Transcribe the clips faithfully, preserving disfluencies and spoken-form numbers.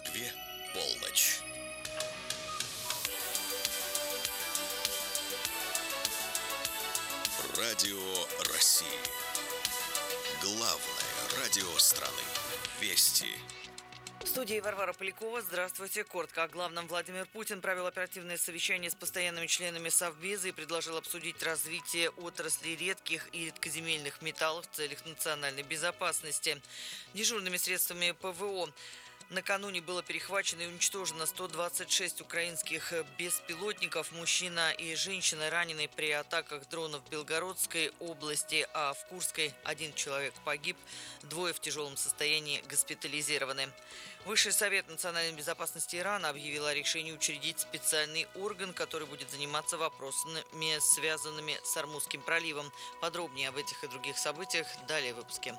Москве полночь. Радио России. Главное радио страны. Вести. В студии Варвара Полякова. Здравствуйте. Коротко о главном. Владимир Путин провел оперативное совещание с постоянными членами Совбеза и предложил обсудить развитие отрасли редких и редкоземельных металлов в целях национальной безопасности. Дежурными средствами ПВО накануне было перехвачено и уничтожено сто двадцать шесть украинских беспилотников. Мужчина и женщина ранены при атаках дронов в Белгородской области, а в Курской один человек погиб, двое в тяжелом состоянии госпитализированы. Высший совет национальной безопасности Ирана объявил о решении учредить специальный орган, который будет заниматься вопросами, связанными с Ормузским проливом. Подробнее об этих и других событиях далее в выпуске.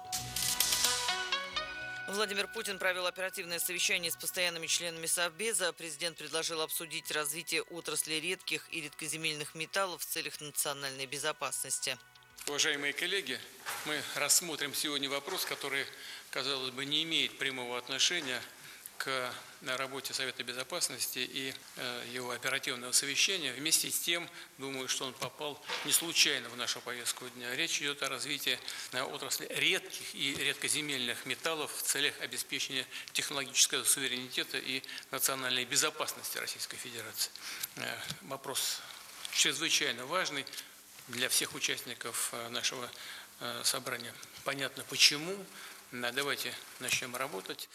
Владимир Путин провел оперативное совещание с постоянными членами Совбеза. Президент предложил обсудить развитие отрасли редких и редкоземельных металлов в целях национальной безопасности. Уважаемые коллеги, мы рассмотрим сегодня вопрос, который, казалось бы, не имеет прямого отношения к работе Совета Безопасности и э, его оперативного совещания. Вместе с тем, думаю, что он попал не случайно в нашу повестку дня. Речь идет о развитии э, отрасли редких и редкоземельных металлов в целях обеспечения технологического суверенитета и национальной безопасности Российской Федерации. Э, вопрос чрезвычайно важный для всех участников э, нашего э, собрания. Понятно почему. Да, давайте начнем работать.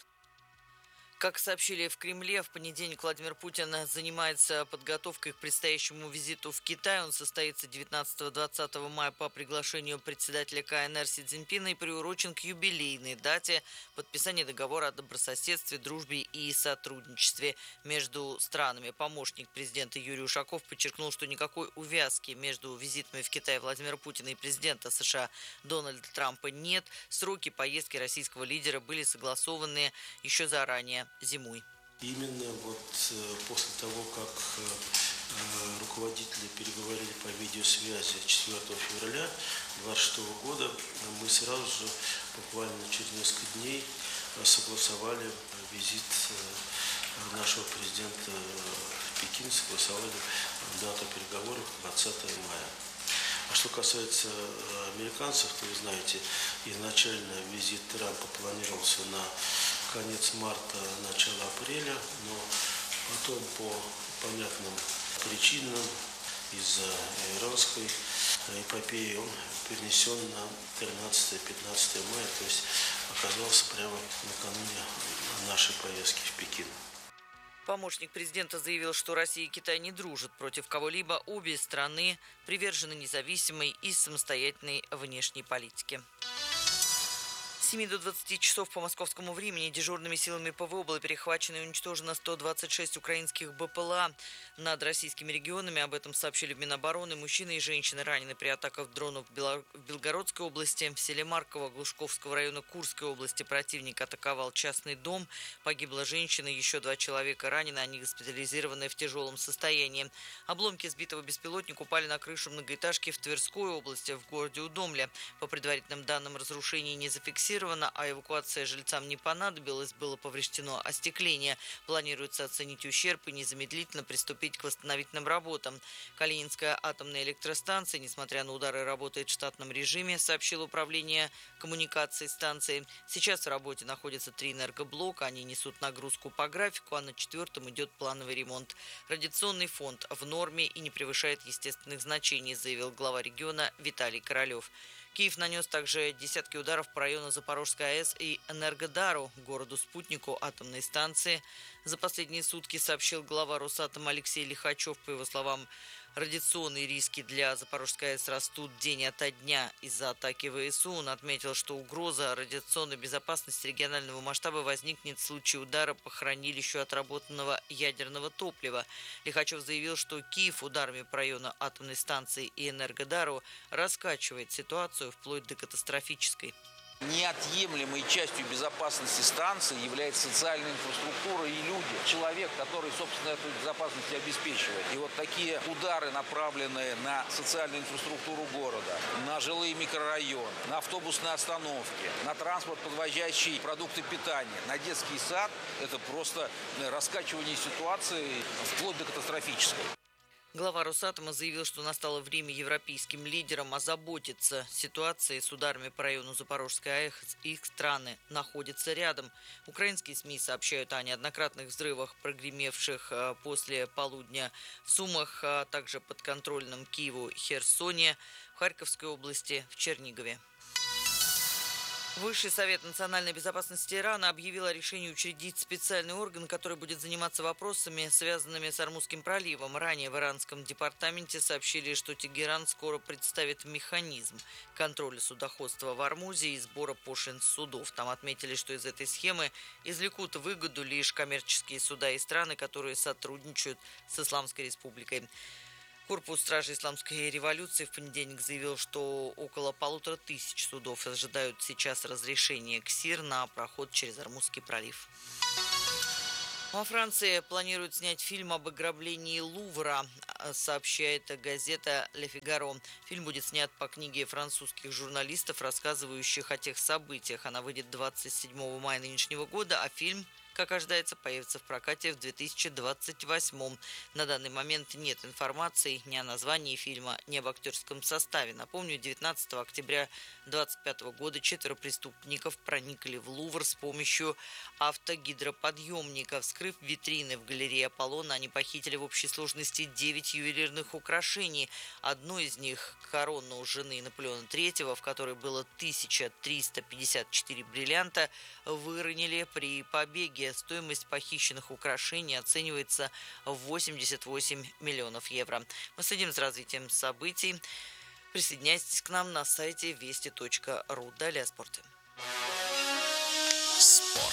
Как сообщили в Кремле, в понедельник Владимир Путин занимается подготовкой к предстоящему визиту в Китай. Он состоится девятнадцатого-двадцатого мая по приглашению председателя КНР Си Цзиньпина и приурочен к юбилейной дате подписания договора о добрососедстве, дружбе и сотрудничестве между странами. Помощник президента Юрий Ушаков подчеркнул, что никакой увязки между визитами в Китай Владимира Путина и президента США Дональда Трампа нет. Сроки поездки российского лидера были согласованы еще заранее. Зимой. Именно вот после того, как руководители переговорили по видеосвязи четвёртого февраля две тысячи двадцать шестого года, мы сразу же, буквально через несколько дней, согласовали визит нашего президента в Пекин, согласовали дату переговоров двадцатого мая. А что касается американцев, то вы знаете, изначально визит Трампа планировался на конец марта, начало апреля, но потом по понятным причинам из-за иранской эпопеи он перенесен на тринадцатое-пятнадцатое мая, то есть оказался прямо накануне нашей поездки в Пекин. Помощник президента заявил, что Россия и Китай не дружат против кого-либо. Обе страны привержены независимой и самостоятельной внешней политике. С семи до двадцати часов по московскому времени дежурными силами ПВО было перехвачено и уничтожено сто двадцать шесть украинских БПЛА над российскими регионами. Об этом сообщили в Минобороны. Мужчины и женщины ранены при атаках дронов в Белгородской области. В селе Марково Глушковского района Курской области противник атаковал частный дом. Погибла женщина, еще два человека ранены. Они госпитализированы в тяжелом состоянии. Обломки сбитого беспилотника упали на крышу многоэтажки в Тверской области, в городе Удомле. По предварительным данным, разрушений не зафиксировано, а эвакуация жильцам не понадобилась, было повреждено остекление. Планируется оценить ущерб и незамедлительно приступить к восстановительным работам. Калининская атомная электростанция, несмотря на удары, работает в штатном режиме, сообщило управление коммуникацией станции. Сейчас в работе находятся три энергоблока, они несут нагрузку по графику, а на четвертом идет плановый ремонт. Радиационный фонд в норме и не превышает естественных значений, заявил глава региона Виталий Королев. Киев нанес также десятки ударов по району Запорожской АЭС и Энергодару, городу-спутнику атомной станции. За последние сутки сообщил глава Росатома Алексей Лихачев. По его словам, радиационные риски для Запорожской АЭС растут день ото дня из-за атаки ВСУ. Он отметил, что угроза радиационной безопасности регионального масштаба возникнет в случае удара по хранилищу отработанного ядерного топлива. Лихачев заявил, что Киев ударами по району атомной станции и Энергодару раскачивает ситуацию вплоть до катастрофической. Неотъемлемой частью безопасности станции является социальная инфраструктура и люди. Человек, который, собственно, эту безопасность обеспечивает. И вот такие удары, направленные на социальную инфраструктуру города, на жилые микрорайоны, на автобусные остановки, на транспорт, подвозящий продукты питания, на детский сад, это просто раскачивание ситуации вплоть до катастрофической. Глава Росатома заявил, что настало время европейским лидерам озаботиться ситуацией с ударами по району Запорожской АЭС. Их страны находятся рядом. Украинские СМИ сообщают о неоднократных взрывах, прогремевших после полудня в Сумах, а также подконтрольном Киеву Херсоне, в Харьковской области, в Чернигове. Высший совет национальной безопасности Ирана объявил о решении учредить специальный орган, который будет заниматься вопросами, связанными с Ормузским проливом. Ранее в иранском департаменте сообщили, что Тегеран скоро представит механизм контроля судоходства в Ормузе и сбора пошлин с судов. Там отметили, что из этой схемы извлекут выгоду лишь коммерческие суда и страны, которые сотрудничают с Исламской республикой. Корпус стражей исламской революции в понедельник заявил, что около полутора тысяч судов ожидают сейчас разрешения КСИР на проход через Ормузский пролив. Во Франции планируют снять фильм об ограблении Лувра, сообщает газета «Ле Фигаро». Фильм будет снят по книге французских журналистов, рассказывающих о тех событиях. Она выйдет двадцать седьмого мая нынешнего года, а фильм, как ожидается, появится в прокате в две тысячи двадцать восьмом. На данный момент нет информации ни о названии фильма, ни об актерском составе. Напомню, девятнадцатого октября две тысячи двадцать пятого года четверо преступников проникли в Лувр с помощью автогидроподъемника. Вскрыв витрины в галерее Аполлона, они похитили в общей сложности девять ювелирных украшений. Одно из них – корону жены Наполеона третьего, в которой было тысяча триста пятьдесят четыре бриллианта, выронили при побеге. Стоимость похищенных украшений оценивается в восемьдесят восемь миллионов евро. Мы следим за развитием событий. Присоединяйтесь к нам на сайте вести точка ру. Далее о спорте. Спорт.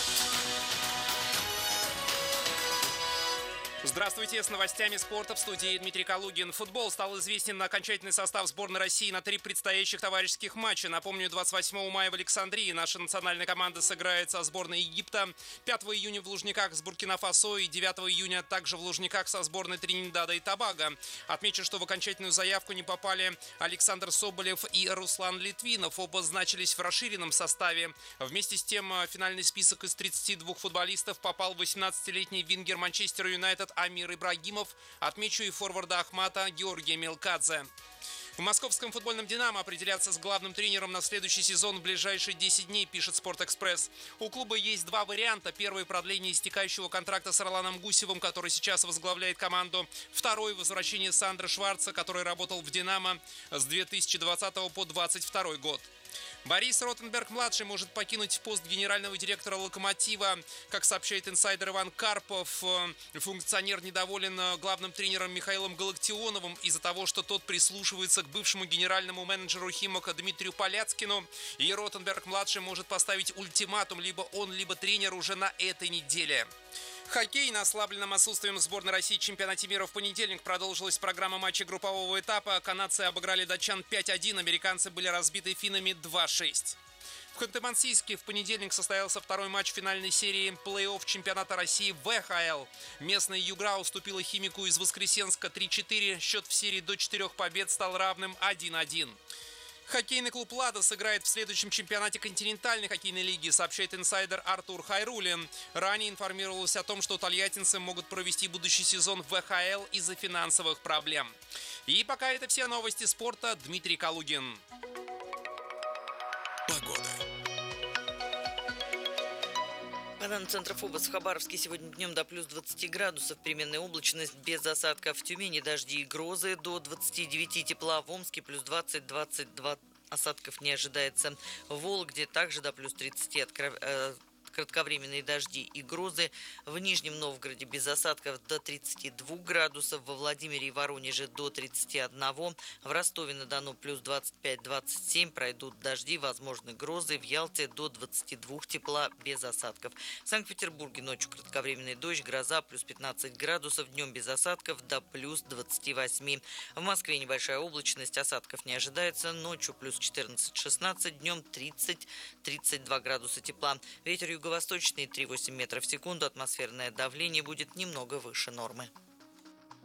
Здравствуйте, с новостями спорта в студии Дмитрий Калугин. Футбол стал известен на окончательный состав сборной России на три предстоящих товарищеских матча. Напомню, двадцать восьмого мая в Александрии наша национальная команда сыграет со сборной Египта, пятого июня в Лужниках с Буркина-Фасо и девятого июня также в Лужниках со сборной Тринидада и Тобаго. Отмечу, что в окончательную заявку не попали Александр Соболев и Руслан Литвинов. Оба значились в расширенном составе. Вместе с тем, в финальный список из тридцати двух футболистов попал восемнадцатилетний вингер Манчестер Юнайтед Амир Ибрагимов. Отмечу и форварда Ахмата Георгия Мелкадзе. В московском футбольном «Динамо» определяться с главным тренером на следующий сезон в ближайшие десять дней, пишет «Спортэкспресс». У клуба есть два варианта. Первый – продление истекающего контракта с Орланом Гусевым, который сейчас возглавляет команду. Второй – возвращение Сандро Шварца, который работал в «Динамо» с две тысячи двадцатого по двадцать второй год. Борис Ротенберг-младший может покинуть пост генерального директора «Локомотива». Как сообщает инсайдер Иван Карпов, функционер недоволен главным тренером Михаилом Галактионовым из-за того, что тот прислушивается к бывшему генеральному менеджеру «Химок» Дмитрию Поляцкину. И Ротенберг-младший может поставить ультиматум либо он, либо тренер уже на этой неделе. Хоккей. На ослабленном отсутствием сборной России в чемпионате мира в понедельник продолжилась программа матчей группового этапа. Канадцы обыграли датчан пять один, американцы были разбиты финнами два шесть. В Ханты-Мансийске в понедельник состоялся второй матч финальной серии плей-офф чемпионата России в ВХЛ. Местная «Югра» уступила «Химику» из Воскресенска три четыре. Счет в серии до четырех побед стал равным один один. Хоккейный клуб «Лада» сыграет в следующем чемпионате континентальной хоккейной лиги, сообщает инсайдер Артур Хайрулин. Ранее информировалось о том, что тольяттинцы могут провести будущий сезон в ВХЛ из-за финансовых проблем. И пока это все новости спорта. Дмитрий Калугин. Погода. По данным Центра ФОБОС, в Хабаровске сегодня днем до плюс двадцати градусов, переменная облачность без осадков. В Тюмени дожди и грозы до двадцати девяти тепла, в Омске плюс двадцать - двадцать два осадков не ожидается. В Вологде также до плюс тридцати откров... кратковременные дожди и грозы. В Нижнем Новгороде без осадков до тридцати двух градусов, во Владимире и Воронеже до тридцати одного, в Ростове-на-Дону плюс двадцать пять - двадцать семь, пройдут дожди, возможны грозы, в Ялте до двадцати двух тепла без осадков. В Санкт-Петербурге ночью кратковременный дождь, гроза плюс пятнадцать градусов, днем без осадков до плюс двадцати восьми. В Москве небольшая облачность, осадков не ожидается, ночью плюс четырнадцать - шестнадцать, днем тридцать - тридцать два градуса тепла. Ветер юго-восточный три - восемь метров в секунду, атмосферное давление будет немного выше нормы.